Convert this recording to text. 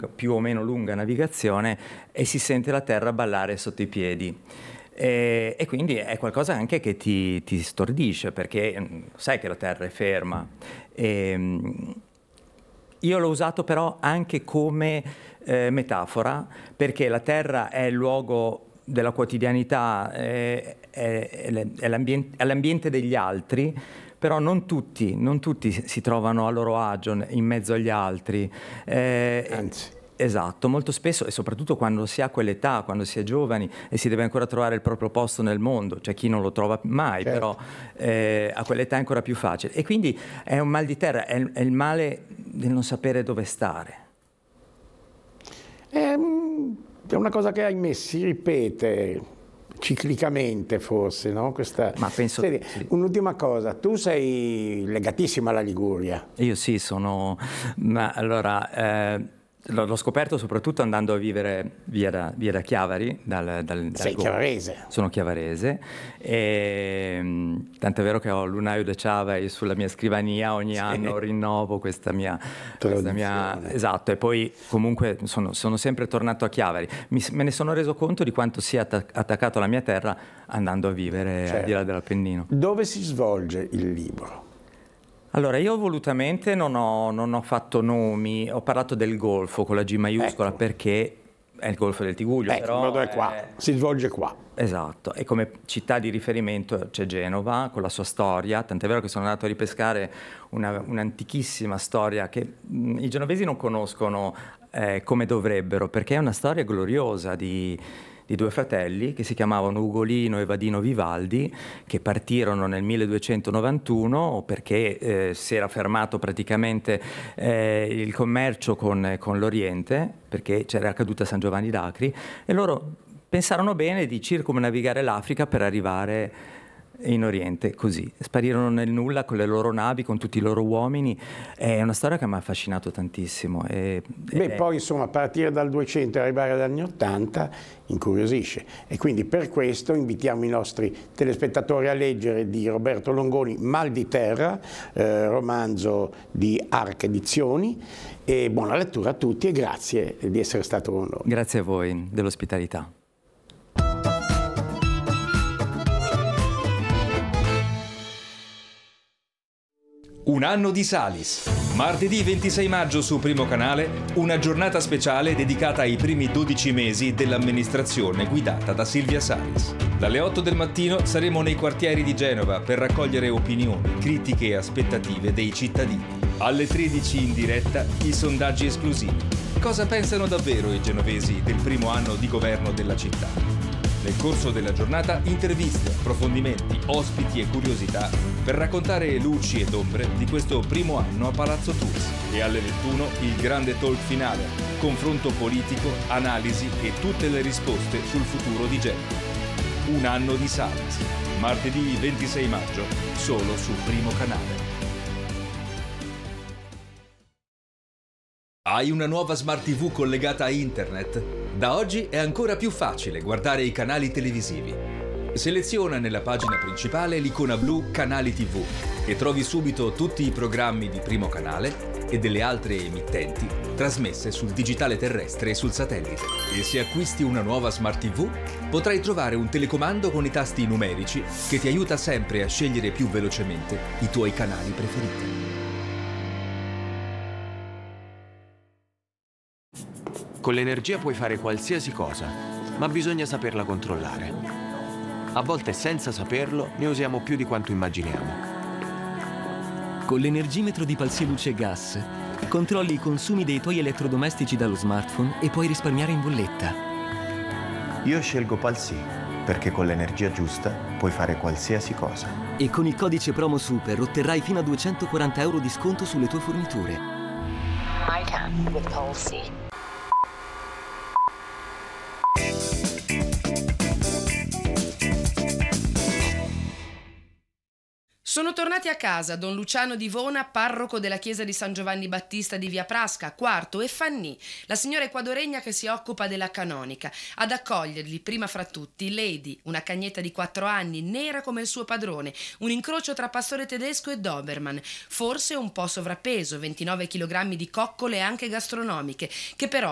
più o meno lunga navigazione e si sente la terra ballare sotto i piedi. E quindi è qualcosa anche che ti stordisce, perché sai che la terra è ferma. Io l'ho usato però anche come metafora, perché la terra è il luogo della quotidianità, è l'ambiente degli altri, però non tutti si trovano a loro agio in mezzo agli altri. Anzi. Esatto, molto spesso, e soprattutto quando si ha quell'età, quando si è giovani e si deve ancora trovare il proprio posto nel mondo, c'è chi non lo trova mai, certo. però a quell'età è ancora più facile. E quindi è un mal di terra, è il male del non sapere dove stare. È una cosa che, ahimè, si ripete ciclicamente, forse, no? Ma penso Senti, sì. Un'ultima cosa, tu sei legatissima alla Liguria. Io sì, l'ho scoperto soprattutto andando a vivere via da Chiavari. Sei chiavarese. Sono chiavarese, e tant'è vero che ho Lunaio de Chiavari sulla mia scrivania, ogni anno rinnovo questa mia. Esatto, e poi comunque sono sempre tornato a Chiavari. Me ne sono reso conto di quanto sia attaccato alla mia terra andando a vivere al di là dell'Appennino. Dove si svolge il libro? Allora, io volutamente non ho fatto nomi, ho parlato del Golfo con la G maiuscola, ecco, perché è il Golfo del Tigullio. Però il modo è qua, si svolge qua. Esatto, e come città di riferimento c'è Genova con la sua storia, tant'è vero che sono andato a ripescare un'antichissima storia che i genovesi non conoscono come dovrebbero, perché è una storia gloriosa di due fratelli che si chiamavano Ugolino e Vadino Vivaldi, che partirono nel 1291 perché si era fermato praticamente il commercio con l'Oriente, perché c'era caduta San Giovanni d'Acri, e loro pensarono bene di circumnavigare l'Africa per arrivare in Oriente, così. Sparirono nel nulla con le loro navi, con tutti i loro uomini. È una storia che mi ha affascinato tantissimo. Poi insomma, a partire dal 200 e arrivare agli anni 80 incuriosisce. E quindi per questo invitiamo i nostri telespettatori a leggere di Roberto Longoni Mal di terra, romanzo di Arc Edizioni. E buona lettura a tutti e grazie di essere stato con noi. Grazie a voi dell'ospitalità. Un anno di Salis. Martedì 26 maggio su Primo Canale, una giornata speciale dedicata ai primi 12 mesi dell'amministrazione guidata da Silvia Salis. Dalle 8 del mattino saremo nei quartieri di Genova per raccogliere opinioni, critiche e aspettative dei cittadini. Alle 13 in diretta i sondaggi esclusivi. Cosa pensano davvero i genovesi del primo anno di governo della città? Nel corso della giornata interviste, approfondimenti, ospiti e curiosità per raccontare luci ed ombre di questo primo anno a Palazzo Tours. E alle 21 il grande talk finale, confronto politico, analisi e tutte le risposte sul futuro di Genova. Un anno di Salis. Martedì 26 maggio, solo su Primo Canale. Hai una nuova Smart TV collegata a internet? Da oggi è ancora più facile guardare i canali televisivi. Seleziona nella pagina principale l'icona blu Canali TV e trovi subito tutti i programmi di Primo Canale e delle altre emittenti trasmesse sul digitale terrestre e sul satellite. E se acquisti una nuova Smart TV, potrai trovare un telecomando con i tasti numerici che ti aiuta sempre a scegliere più velocemente i tuoi canali preferiti. Con l'energia puoi fare qualsiasi cosa, ma bisogna saperla controllare. A volte senza saperlo ne usiamo più di quanto immaginiamo. Con l'energimetro di Palsy Luce e Gas controlli i consumi dei tuoi elettrodomestici dallo smartphone e puoi risparmiare in bolletta. Io scelgo Palsy perché con l'energia giusta puoi fare qualsiasi cosa. E con il codice promo SUPER otterrai fino a 240 euro di sconto sulle tue forniture. I can with Palsy. Sono tornati a casa Don Luciano Divona, parroco della chiesa di San Giovanni Battista di Via Prasca, Quarto, e Fanny, la signora ecuadoregna che si occupa della canonica, ad accoglierli prima fra tutti Lady, una cagnetta di 4 anni, nera come il suo padrone, un incrocio tra pastore tedesco e Doberman, forse un po' sovrappeso, 29 kg di coccole anche gastronomiche, che però